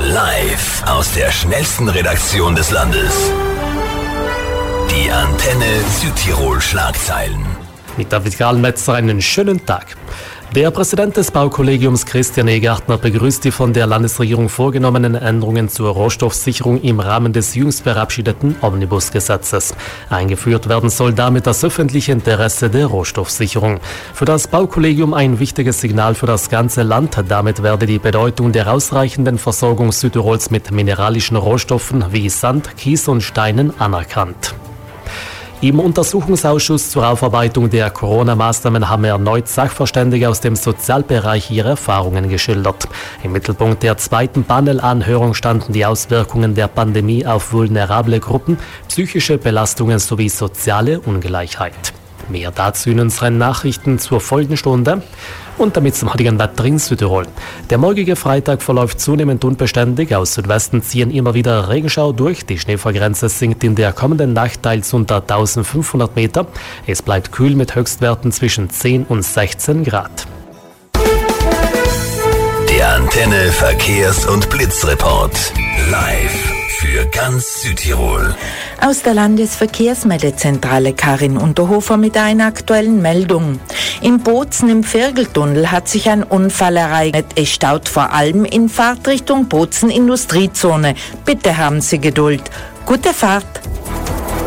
Live aus der schnellsten Redaktion des Landes. Die Antenne Südtirol Schlagzeilen. Mit David Karl-Metzer einen schönen Tag. Der Präsident des Baukollegiums Christian Egartner begrüßt die von der Landesregierung vorgenommenen Änderungen zur Rohstoffsicherung im Rahmen des jüngst verabschiedeten Omnibusgesetzes. Eingeführt werden soll damit das öffentliche Interesse der Rohstoffsicherung. Für das Baukollegium ein wichtiges Signal für das ganze Land. Damit werde die Bedeutung der ausreichenden Versorgung Südtirols mit mineralischen Rohstoffen wie Sand, Kies und Steinen anerkannt. Im Untersuchungsausschuss zur Aufarbeitung der Corona-Maßnahmen haben erneut Sachverständige aus dem Sozialbereich ihre Erfahrungen geschildert. Im Mittelpunkt der zweiten Panelanhörung standen die Auswirkungen der Pandemie auf vulnerable Gruppen, psychische Belastungen sowie soziale Ungleichheit. Mehr dazu in unseren Nachrichten zur Folgenstunde. Und damit zum heutigen Wetter in Südtirol. Der morgige Freitag verläuft zunehmend unbeständig. Aus Südwesten ziehen immer wieder Regenschauer durch. Die Schneefallgrenze sinkt in der kommenden Nacht teils unter 1500 Meter. Es bleibt kühl mit Höchstwerten zwischen 10 und 16 Grad. Der Antenne Verkehrs- und Blitzreport. Live für ganz Südtirol. Aus der Landesverkehrsmeldezentrale Karin Unterhofer mit einer aktuellen Meldung. In Bozen im Virgeltunnel hat sich ein Unfall ereignet. Es staut vor allem in Fahrtrichtung Bozen Industriezone. Bitte haben Sie Geduld. Gute Fahrt!